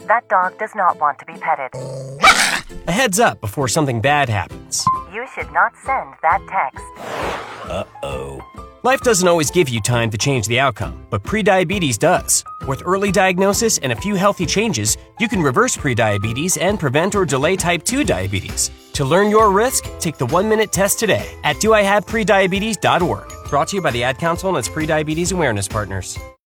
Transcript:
That dog does not want to be petted. A heads up before something bad happens. You should not send that text. Uh-oh. Life doesn't always give you time to change the outcome, but prediabetes does. With early diagnosis and a few healthy changes, you can reverse prediabetes and prevent or delay type 2 diabetes. To learn your risk, take the 1-minute test today at doihaveprediabetes.org. Brought to you by the Ad Council and its prediabetes awareness partners.